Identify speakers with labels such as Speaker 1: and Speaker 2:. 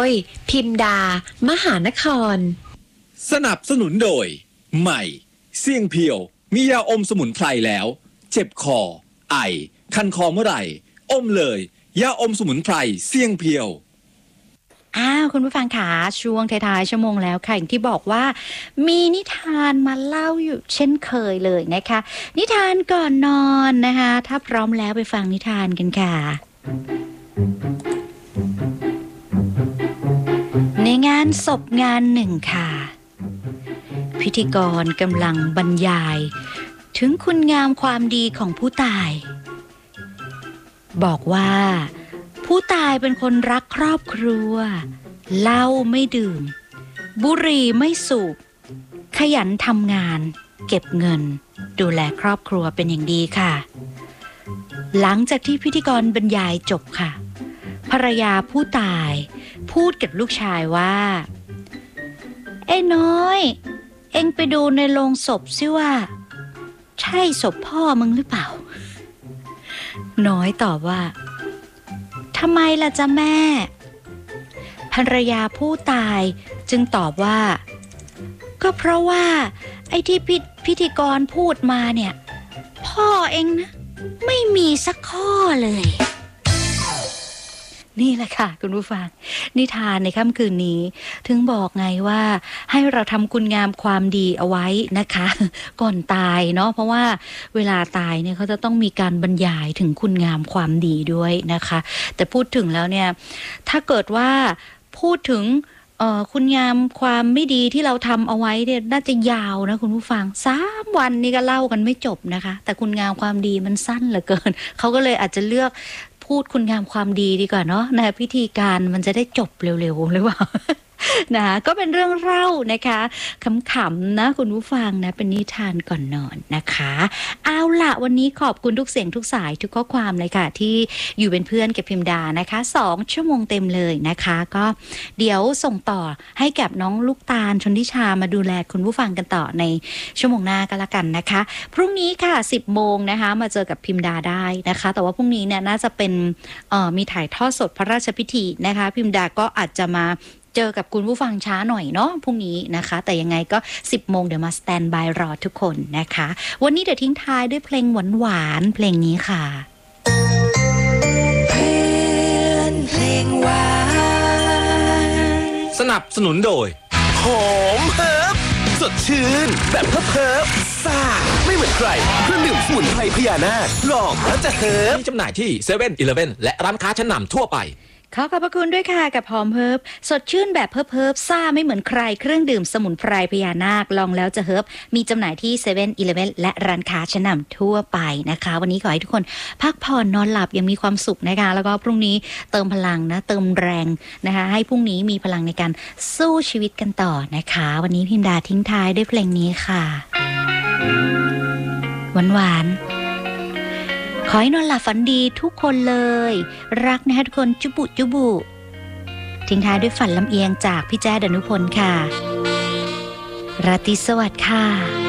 Speaker 1: ยพิมดามหานคร
Speaker 2: สนับสนุนโดยใหม่เสี่ยงเพียวมียาอมสมุนไพรแล้วเจ็บคอไอคันคอเมื่อไหร่อมเลยยาอมสมุนไพรเสี่ยงเพียว
Speaker 3: คุณผู้ฟังขาช่วงท้ายๆชั่วโมงแล้วค่ะอย่างที่บอกว่ามีนิทานมาเล่าอยู่เช่นเคยเลยนะคะนิทานก่อนนอนนะคะถ้าพร้อมแล้วไปฟังนิทานกันค่ะในงานศพงานหนึ่งค่ะพิธีกรกำลังบรรยายถึงคุณงามความดีของผู้ตายบอกว่าผู้ตายเป็นคนรักครอบครัวเหล้าไม่ดื่มบุหรี่ไม่สูบขยันทำงานเก็บเงินดูแลครอบครัวเป็นอย่างดีค่ะหลังจากที่พิธีกรบรรยายจบค่ะภรรยาผู้ตายพูดกับลูกชายว่าไอ้น้อยเอ็งไปดูในโลงศพสิว่าใช่ศพพ่อมึงหรือเปล่าน้อยตอบว่าทำไมล่ะจ๊ะแม่ภรรยาผู้ตายจึงตอบว่าก็เพราะว่าไอ้ที่พิธีกรพูดมาเนี่ยพ่อเองนะไม่มีสักข้อเลยนี่แหละค่ะคุณผู้ฟังนิทานในค่ำคืนนี้ถึงบอกไงว่าให้เราทำคุณงามความดีเอาไว้นะคะก่อนตายเนาะเพราะว่าเวลาตายเนี่ยเขาจะต้องมีการบรรยายถึงคุณงามความดีด้วยนะคะแต่พูดถึงแล้วเนี่ยถ้าเกิดว่าพูดถึงคุณงามความไม่ดีที่เราทำเอาไว้เนี่ยน่าจะยาวนะคุณผู้ฟัง3 วันนี่ก็เล่ากันไม่จบนะคะแต่คุณงามความดีมันสั้นเหลือเกินเขาก็เลยอาจจะเลือกพูดคุณงามความดีดีกว่าเนาะในพิธีการมันจะได้จบเร็วๆหรือเปล่า นะคะก็เป็นเรื่องเล่านะคะขำๆนะคุณผู้ฟังนะเป็นนิทานก่อนนอนนะคะเอาล่ะวันนี้ขอบคุณทุกเสียงทุกสายทุกข้อความเลยค่ะที่อยู่เป็นเพื่อนกับพิมดานะคะ2 ชั่วโมงเต็มเลยนะคะก็เดี๋ยวส่งต่อให้กับน้องลูกตาลชนทิชามาดูแลคุณผู้ฟังกันต่อในชั่วโมงหน้าก็แล้วกันนะคะพรุ่งนี้ค่ะ 10 โมงนะคะมาเจอกับพิมดาได้นะคะแต่ว่าพรุ่งนี้เนี่ยน่าจะเป็นมีถ่ายทอดสดพระราชพิธีนะคะพิมดาก็อาจจะมาเจอกับคุณผู้ฟังช้าหน่อยเนาะพรุ่งนี้นะคะแต่ยังไงก็10 โมงเดี๋ยวมาสแตนบายรอทุกคนนะคะวันนี้เดี๋ยวทิ้งท้ายด้วยเพลงหวานๆเพลงนี้ค่ะ
Speaker 4: เพื่อนเพลงหวาน
Speaker 2: สนับสนุนโดย
Speaker 5: หอมเฮิร์บสดชื่นแบบเพิบซ่าไม่เหมือนใครเครื่องดื่มสมุนไพรพญานาคลองแล้วจะเฮิร์บ
Speaker 2: มีจำหน่ายที่7-Eleven และร้านค้าชั้นนำทั่วไป
Speaker 3: ขอขอบพระคุณด้วยค่ะกับหอมเฮิร์บสดชื่นแบบเฮิร์บซ่าไม่เหมือนใครเครื่องดื่มสมุนไพรพญานาคลองแล้วจะเฮิร์บมีจำหน่ายที่7-Eleven และร้านค้าชั้นนำทั่วไปนะคะวันนี้ขอให้ทุกคนพักผ่อนนอนหลับยังมีความสุขนะคะแล้วก็พรุ่งนี้เติมพลังนะเติมแรงนะคะให้พรุ่งนี้มีพลังในการสู้ชีวิตกันต่อนะคะวันนี้พิมดาทิ้งท้ายด้วยเพลงนี้ค่ะหวานขอให้นอนหลับฝันดีทุกคนเลยรักนะคะทุกคนจุบุจุบุทิ้งท้ายด้วยฝันลำเอียงจากพี่แจ้ดนุพลค่ะราตรีสวัสดิ์ค่ะ